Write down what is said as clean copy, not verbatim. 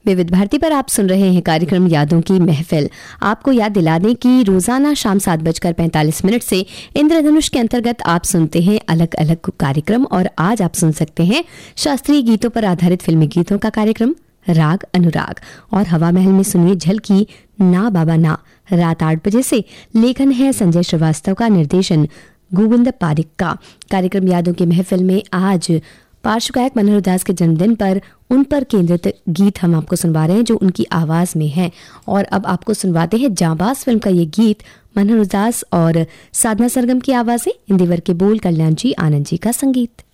विविध भारती पर आप सुन रहे हैं कार्यक्रम यादों की महफिल। आपको याद दिला दें कि रोजाना शाम 7:45 से इंद्रधनुष के अंतर्गत आप सुनते हैं अलग अलग कार्यक्रम, और आज आप सुन सकते हैं शास्त्रीय गीतों पर आधारित फिल्मी गीतों का कार्यक्रम राग अनुराग, और हवा महल में सुनिए झलकी ना बाबा ना। रात 8 बजे से लेखन है संजय श्रीवास्तव का, निर्देशन गोविंद पारिक का। कार्यक्रम यादों की महफिल में आज पार्श्व गायक मनोहर दास के जन्मदिन पर उन पर केंद्रित गीत हम आपको सुनवा रहे हैं जो उनकी आवाज में है। और अब आपको सुनवाते हैं जांबाज फिल्म का ये गीत, मनोहर दास और साधना सरगम की आवाजें, इंदिवर के बोल, कल्याण जी आनंद जी का संगीत।